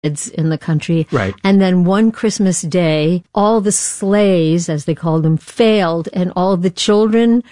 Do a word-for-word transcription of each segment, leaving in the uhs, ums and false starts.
in the country. Right. And then one Christmas day, all the sleighs, as they called them, failed, and all the children,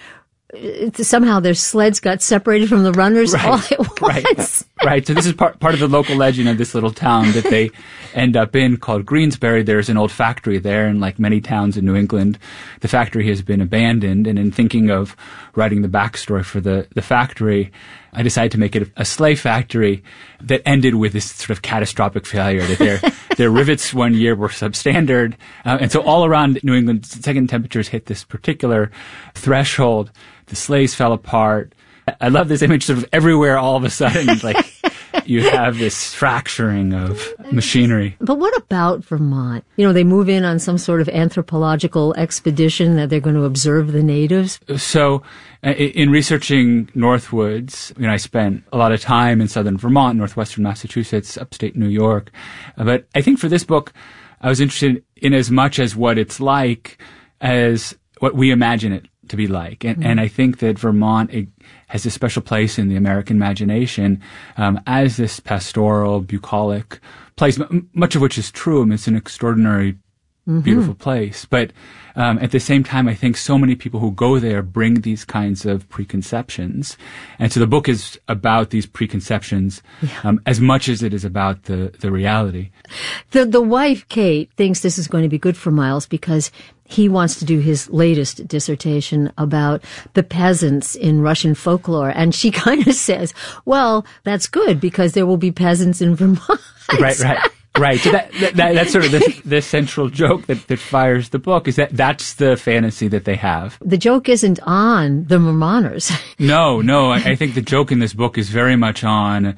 somehow their sleds got separated from the runners right. all at once. Right. Right. So this is part part of the local legend of this little town that they end up in called Greensbury. There's an old factory there, and like many towns in New England, the factory has been abandoned. And in thinking of writing the backstory for the, the factory, I decided to make it a sleigh factory that ended with this sort of catastrophic failure, that their their rivets one year were substandard. Uh, and so all around New England, second temperatures hit this particular threshold. The sleighs fell apart. I love this image sort of everywhere all of a sudden, like you have this fracturing of machinery. But what about Vermont? You know, they move in on some sort of anthropological expedition that they're going to observe the natives. So uh, in researching Northwoods, you know, I spent a lot of time in southern Vermont, northwestern Massachusetts, upstate New York. Uh, but I think for this book, I was interested in as much as what it's like as what we imagine it to be like. And, mm-hmm. and I think that Vermont it, has a special place in the American imagination um, as this pastoral, bucolic place, m- much of which is true. I mean, it's an extraordinary, mm-hmm. beautiful place. But um, at the same time, I think so many people who go there bring these kinds of preconceptions. And so the book is about these preconceptions yeah. um, as much as it is about the, the reality. The, the wife, Kate, thinks this is going to be good for Miles because he wants to do his latest dissertation about the peasants in Russian folklore. And she kind of says, well, that's good because there will be peasants in Vermont. Right, right. Right. So that, that, that's sort of the, the central joke that, that fires the book is that that's the fantasy that they have. The joke isn't on the Vermonters. No, no. I, I think the joke in this book is very much on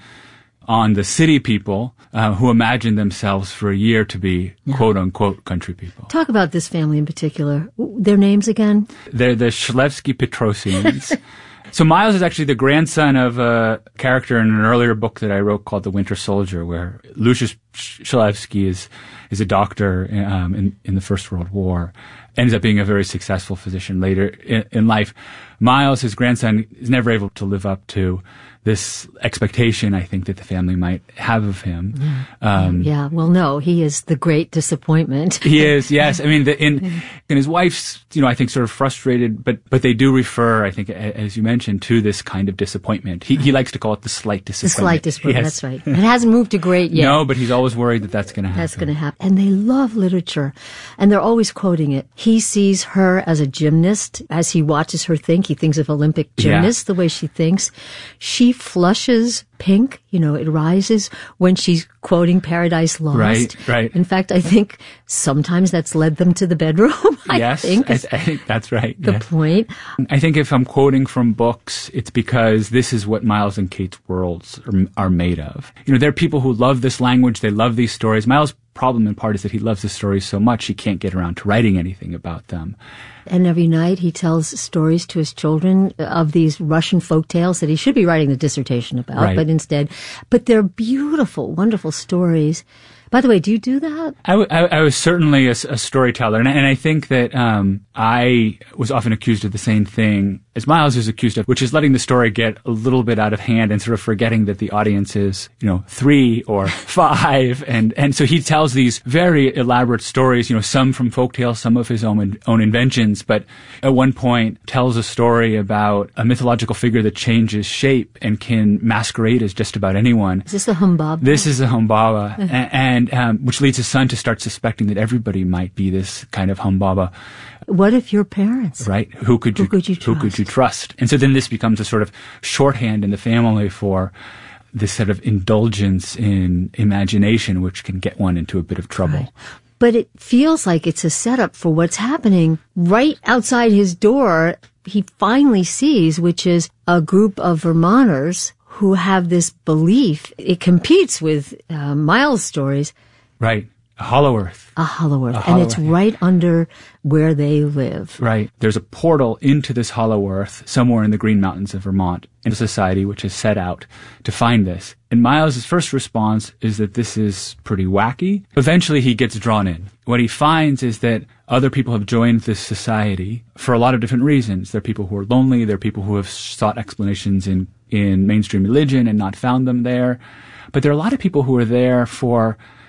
on the city people uh, who imagine themselves for a year to be yeah. quote-unquote country people. Talk about this family in particular. Their names again? They're the Shlevsky Petrosians. So Miles is actually the grandson of a character in an earlier book that I wrote called The Winter Soldier, where Lucius Shlevsky is is a doctor um, in, in the First World War, ends up being a very successful physician later in, in life. Miles, his grandson, is never able to live up to this expectation, I think, that the family might have of him. Yeah, um, yeah. well, no, he is the great disappointment. He is, yes. I mean, the, in, and his wife's, you know, I think sort of frustrated, but, but they do refer, I think, as you mentioned, to this kind of disappointment. He, he likes to call it the slight disappointment. The slight disappointment, yes. That's right. It hasn't moved to great yet. No, but he's always worried that that's going to happen. That's going to happen. And they love literature, and they're always quoting it. He sees her as a gymnast. As he watches her think, he thinks of Olympic gymnasts, yeah. the way she thinks. She flushes pink, you know, it rises when she's quoting Paradise Lost. Right, right. In fact, I think sometimes that's led them to the bedroom, I yes, think. I, I think that's right. The yeah. point. I think if I'm quoting from books, it's because this is what Miles and Kate's worlds are, are made of. You know, there are people who love this language, they love these stories. Miles' problem in part is that he loves the stories so much he can't get around to writing anything about them. And every night he tells stories to his children of these Russian folk tales that he should be writing the dissertation about, right. but instead, but they're beautiful, wonderful stories. By the way, do you do that? I, w- I, I was certainly a, a storyteller, and I, and I think that um, I was often accused of the same thing as Miles is accused of, which is letting the story get a little bit out of hand and sort of forgetting that the audience is, you know, three or five, and and so he tells these very elaborate stories, you know, some from folktales, some of his own own inventions, but at one point tells a story about a mythological figure that changes shape and can masquerade as just about anyone. Is this a humbaba? This is a humbaba, and. and Um, which leads his son to start suspecting that everybody might be this kind of humbaba. What if your parents? Right. Who could you, who could you trust? Who could you trust? And so then this becomes a sort of shorthand in the family for this sort of indulgence in imagination, which can get one into a bit of trouble. Right. But it feels like it's a setup for what's happening right outside his door. He finally sees, which is a group of Vermonters who have this belief. It competes with uh, Miles' stories. Right. A hollow earth. A hollow earth. A and hollow it's earth. right under where they live. Right. There's a portal into this hollow earth somewhere in the Green Mountains of Vermont, in a society which has set out to find this. And Miles' first response is that this is pretty wacky. Eventually he gets drawn in. What he finds is that other people have joined this society for a lot of different reasons. There are people who are lonely. There are people who have sought explanations in, in mainstream religion and not found them there. But there are a lot of people who are there for